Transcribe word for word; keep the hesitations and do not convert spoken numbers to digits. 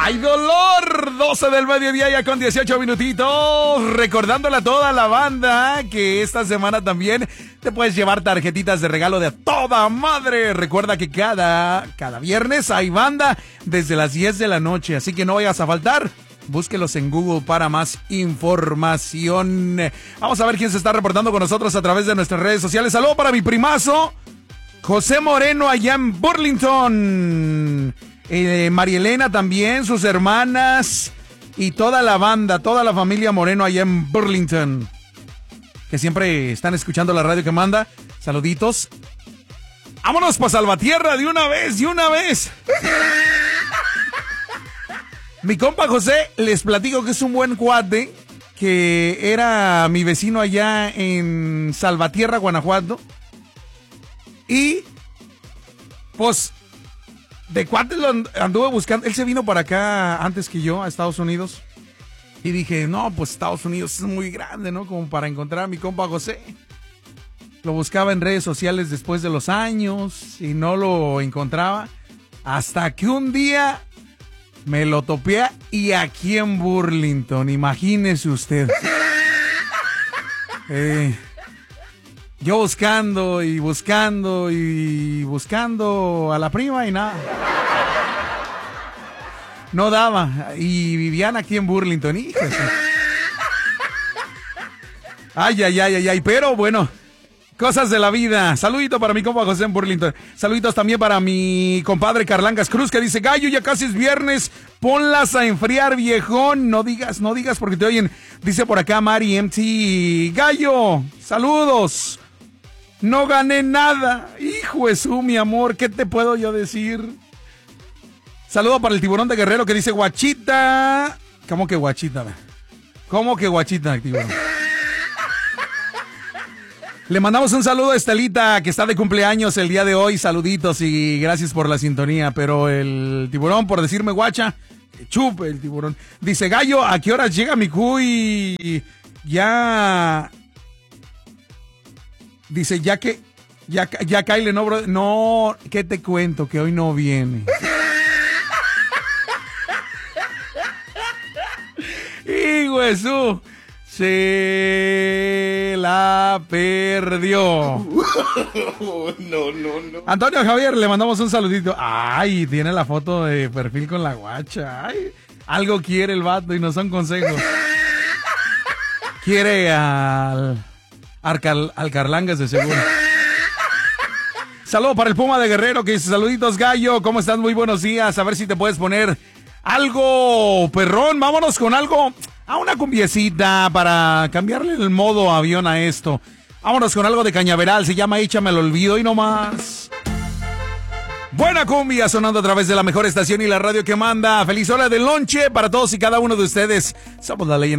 ¡Ay, dolor! doce del mediodía ya con dieciocho minutitos. Recordándole a toda la banda que esta semana también te puedes llevar tarjetitas de regalo de toda madre. Recuerda que cada, cada viernes hay banda desde las diez de la noche, así que no vayas a faltar. Búsquelos en Google para más información. Vamos a ver quién se está reportando con nosotros a través de nuestras redes sociales. Saludo para mi primazo, José Moreno, allá en Burlington. Eh, María Elena también, sus hermanas y toda la banda, toda la familia Moreno allá en Burlington, que siempre están escuchando la radio que manda. Saluditos. Vámonos para Salvatierra de una vez, de una vez. Mi compa José, les platico que es un buen cuate, que era mi vecino allá en Salvatierra, Guanajuato. Y pues de cuates lo anduve buscando. Él se vino para acá antes que yo, a Estados Unidos. Y dije, no, pues Estados Unidos es muy grande, ¿no? Como para encontrar a mi compa José. Lo buscaba en redes sociales después de los años y no lo encontraba. Hasta que un día me lo topé y aquí en Burlington, imagínese usted. Eh... Yo buscando y buscando y buscando a la prima y nada. No daba. Y vivían aquí en Burlington, hijas. Ay, ay, ay, ay, ay. Pero bueno, cosas de la vida. Saludito para mi compa José en Burlington. Saluditos también para mi compadre Carlangas Cruz, que dice, Gallo, ya casi es viernes. Ponlas a enfriar, viejón. No digas, no digas porque te oyen. Dice por acá Mari M T. Gallo, saludos. No gané nada. Hijo de su, mi amor, ¿qué te puedo yo decir? Saludo para el tiburón de Guerrero que dice guachita. ¿Cómo que guachita? ¿Cómo que guachita, tiburón? Le mandamos un saludo a Estelita, que está de cumpleaños el día de hoy. Saluditos y gracias por la sintonía. Pero el tiburón, por decirme guacha, que chupe el tiburón. Dice, Gallo, ¿a qué horas llega mi cuy? Ya... Dice, ya que, ya, ya Kyle, no, bro, no, ¿qué te cuento? Que hoy no viene. Hijo de su, se la perdió. No, no, no. Antonio Javier, le mandamos un saludito. Ay, tiene la foto de perfil con la guacha. Ay, algo quiere el vato y no son consejos. Quiere al... Al, al Carlangas de seguro. Saludo para el Puma de Guerrero que dice, saluditos Gallo, ¿cómo estás? Muy buenos días, a ver si te puedes poner algo perrón, vámonos con algo, a una cumbiecita para cambiarle el modo avión a esto. Vámonos con algo de Cañaveral, se llama Échame el olvido y no más. Buena cumbia sonando a través de la mejor estación y la radio que manda. Feliz hora del lonche para todos y cada uno de ustedes. Somos la leyenda.